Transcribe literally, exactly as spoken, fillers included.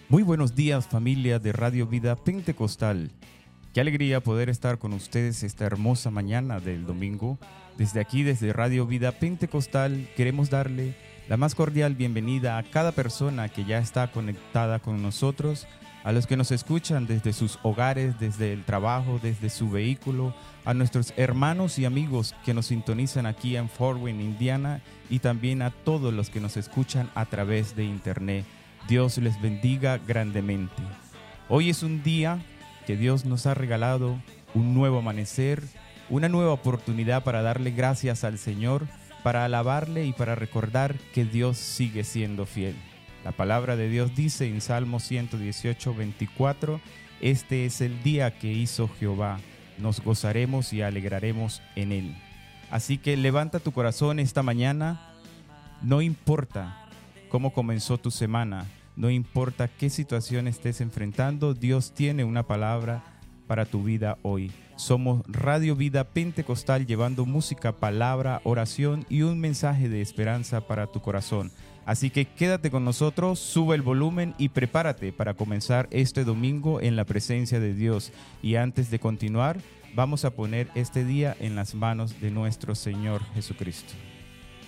Muy buenos días, familia de Radio Vida Pentecostal. Qué alegría poder estar con ustedes esta hermosa mañana del domingo. Desde aquí, desde Radio Vida Pentecostal, queremos darle la más cordial bienvenida a cada persona que ya está conectada con nosotros, a los que nos escuchan desde sus hogares, desde el trabajo, desde su vehículo, a nuestros hermanos y amigos que nos sintonizan aquí en Fort Wayne, Indiana, y también a todos los que nos escuchan a través de internet. Dios les bendiga grandemente. Hoy es un día que Dios nos ha regalado, un nuevo amanecer, una nueva oportunidad para darle gracias al Señor, para alabarle y para recordar que Dios sigue siendo fiel. La palabra de Dios dice en Salmo ciento dieciocho, veinticuatro, este es el día que hizo Jehová, nos gozaremos y alegraremos en él. Así que levanta tu corazón esta mañana, no importa cómo comenzó tu semana, no importa qué situación estés enfrentando, Dios tiene una palabra para tu vida hoy. Somos Radio Vida Pentecostal llevando música, palabra, oración y un mensaje de esperanza para tu corazón. Así que quédate con nosotros, sube el volumen y prepárate para comenzar este domingo en la presencia de Dios. Y antes de continuar, vamos a poner este día en las manos de nuestro Señor Jesucristo.